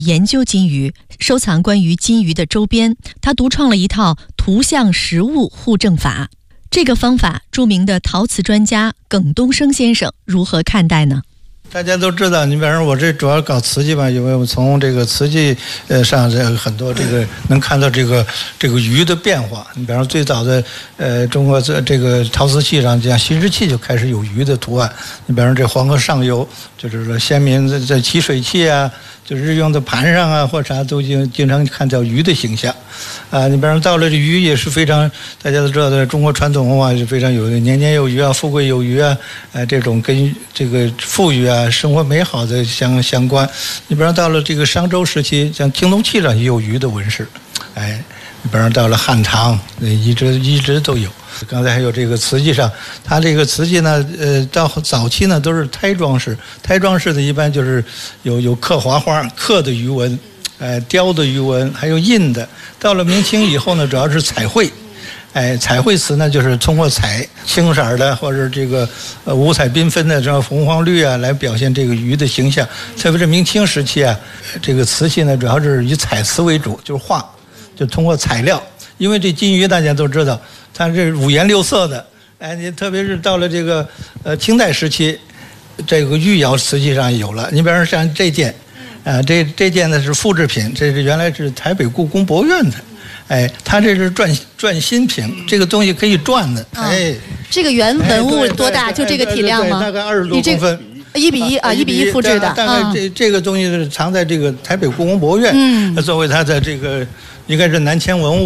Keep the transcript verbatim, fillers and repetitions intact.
研究金鱼，收藏关于金鱼的周边。他独创了一套图像实物互证法。这个方法，著名的陶瓷专家耿东升先生如何看待呢？ 大家都知道，你比方说我这主要搞瓷器吧，因为我从这个瓷器呃上这很多这个能看到这个这个鱼的变化。你比方说最早的呃中国这这个陶瓷器上，像新石器就开始有鱼的图案。你比方说这黄河上游，就是说先民在在起水器啊，就日用的盘上啊或啥都经经常看到鱼的形象。啊，你比方说到了这鱼也是非常大家都知道的，中国传统文化是非常有的年年有余啊，富贵有余啊，呃这种跟这个富裕啊。生活美好的相相关，你比方到了这个商周时期，像青铜器上也有鱼的纹饰，哎，你比方到了汉唐，一直一直都有。刚才还有这个瓷器上，它这个瓷器呢，呃，到早期呢都是胎装饰，胎装饰的一般就是有有刻华花、刻的鱼纹，哎，雕的鱼纹，还有印的。到了明清以后呢，主要是彩绘。哎，彩绘瓷呢，就是通过彩青色的或者这个呃五彩缤纷的这种红黄绿啊，来表现这个鱼的形象。特别是明清时期啊，这个瓷器呢，主要是以彩瓷为主，就是画，就通过材料。因为这金鱼大家都知道，它是五颜六色的。哎，你特别是到了这个呃清代时期，这个玉窑瓷器上有了。你比方说像这件，啊，这这件呢是复制品，这是原来是台北故宫博物院的。哎，它这是转转新品，这个东西可以转的。哎， 这个原文物多大？就这个体量吗？ 大概二十多公分， 一比一啊，一比一复制的。 大概这这个东西是藏在这个台北故宫博物院，嗯，作为它的这个应该是南迁文物。